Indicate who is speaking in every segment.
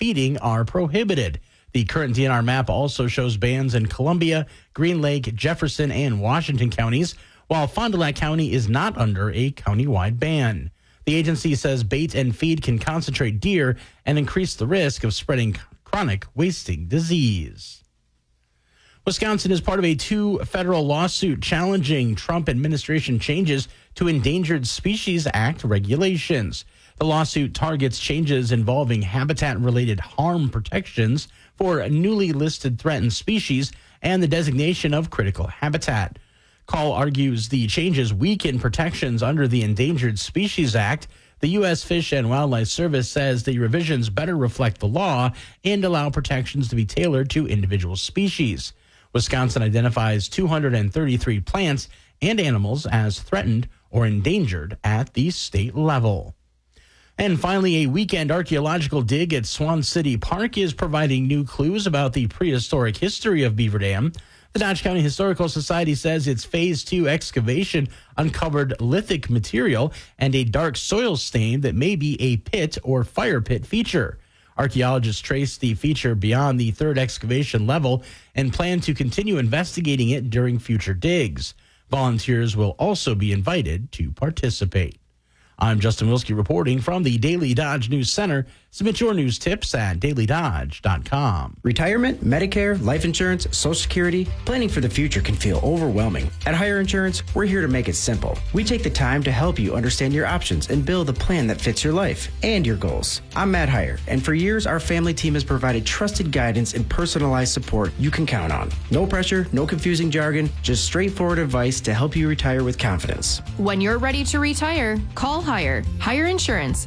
Speaker 1: feeding are prohibited. The current DNR map also shows bans in Columbia, Green Lake, Jefferson, and Washington counties, while Fond du Lac County is not under a countywide ban. The agency says bait and feed can concentrate deer and increase the risk of spreading chronic wasting disease. Wisconsin is part of a 2 federal lawsuit challenging Trump administration changes to Endangered Species Act regulations. The lawsuit targets changes involving habitat-related harm protections for newly listed threatened species and the designation of critical habitat. Call argues the changes weaken protections under the Endangered Species Act. The U.S. Fish and Wildlife Service says the revisions better reflect the law and allow protections to be tailored to individual species. Wisconsin identifies 233 plants and animals as threatened or endangered at the state level. And finally, a weekend archaeological dig at Swan City Park is providing new clues about the prehistoric history of Beaver Dam. The Dodge County Historical Society says its Phase 2 excavation uncovered lithic material and a dark soil stain that may be a pit or fire pit feature. Archaeologists traced the feature beyond the 3rd excavation level and plan to continue investigating it during future digs. Volunteers will also be invited to participate. I'm Justin Wilski reporting from the Daily Dodge News Center. Submit your news tips at dailydodge.com.
Speaker 2: Retirement, Medicare, life insurance, Social Security, planning for the future can feel overwhelming. At Hire Insurance, we're here to make it simple. We take the time to help you understand your options and build a plan that fits your life and your goals. I'm Matt Hire, and for years, our family team has provided trusted guidance and personalized support you can count on. No pressure, no confusing jargon, just straightforward advice to help you retire with confidence.
Speaker 3: When you're ready to retire, call Hire. Hire Insurance,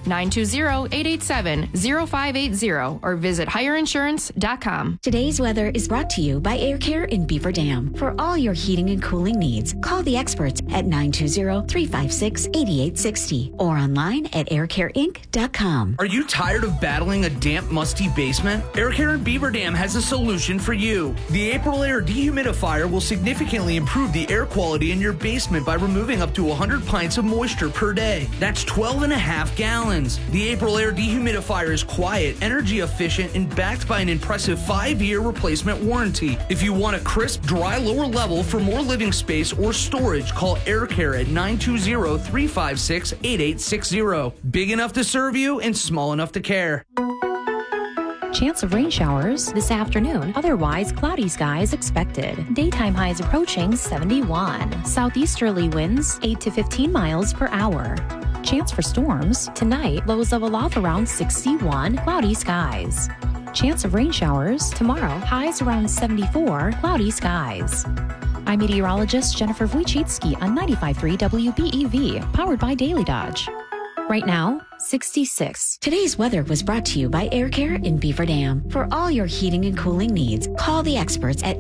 Speaker 3: 920-887-0580 or visit hireinsurance.com.
Speaker 4: Today's weather is brought to you by Air Care in Beaver Dam. For all your heating and cooling needs, call the experts at 920-356-8860 or online at aircareinc.com.
Speaker 5: Are you tired of battling a damp, musty basement? Air Care in Beaver Dam has a solution for you. The April Air Dehumidifier will significantly improve the air quality in your basement by removing up to 100 pints of moisture per day. That's 12 and a half gallons. The April Air Dehumidifier is quiet, energy efficient, and backed by an impressive 5-year replacement warranty. If you want a crisp, dry lower level for more living space or storage, call Air Care at 920-356-8860. Big enough to serve you and small enough to care.
Speaker 6: Chance of rain showers this afternoon. Otherwise, cloudy skies expected. Daytime highs approaching 71. Southeasterly winds 8 to 15 miles per hour. Chance for storms. Tonight, lows level off around 61. Cloudy skies. Chance of rain showers. Tomorrow, highs around 74. Cloudy skies. I'm meteorologist Jennifer Wojcicki on 95.3 WBEV, powered by Daily Dodge. Right now, 66.
Speaker 4: Today's weather was brought to you by Air Care in Beaver Dam. For all your heating and cooling needs, call the experts at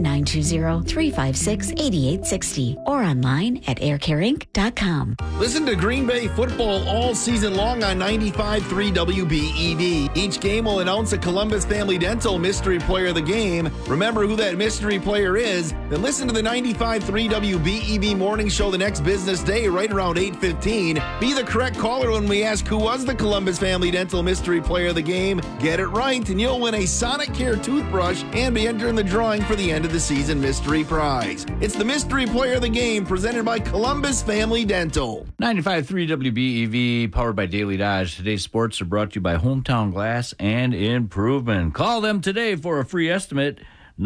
Speaker 4: 920-356-8860 or online at aircareinc.com.
Speaker 7: Listen to Green Bay football all season long on 95.3 WBEV. Each game will announce a Columbus Family Dental Mystery Player of the Game. Remember who that mystery player is, then listen to the 95.3 WBEV morning show the next business day right around 8:15. Be the correct caller when we ask who was the Columbus Family Dental Mystery Player of the Game. Get it right and you'll win a Sonic Care toothbrush and be entered in the drawing for the end of the season mystery prize. It's the Mystery Player of the Game presented by Columbus Family Dental.
Speaker 8: 95.3 WBEV, powered by Daily Dodge. Today's sports are brought to you by Hometown Glass and Improvement. Call them today for a free estimate,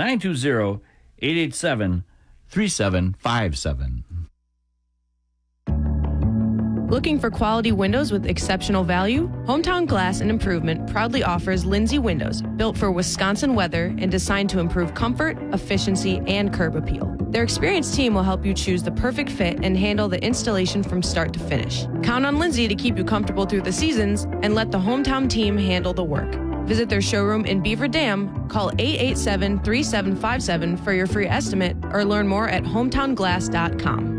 Speaker 8: 920-887-3757.
Speaker 3: Looking for quality windows with exceptional value? Hometown Glass and Improvement proudly offers Lindsay Windows, built for Wisconsin weather and designed to improve comfort, efficiency, and curb appeal. Their experienced team will help you choose the perfect fit and handle the installation from start to finish. Count on Lindsay to keep you comfortable through the seasons and let the hometown team handle the work. Visit their showroom in Beaver Dam, call 887-3757 for your free estimate, or learn more at hometownglass.com.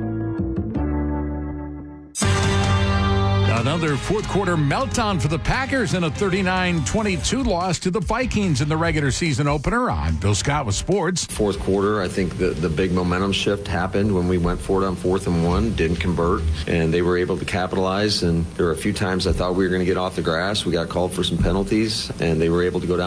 Speaker 9: Another fourth quarter meltdown for the Packers in a 39-22 loss to the Vikings in the regular season opener. I'm Bill Scott with sports.
Speaker 10: Fourth quarter, I think the big momentum shift happened when we went for it on 4th and 1, didn't convert, and they were able to capitalize. And there were a few times I thought we were going to get off the grass. We got called for some penalties, and they were able to go down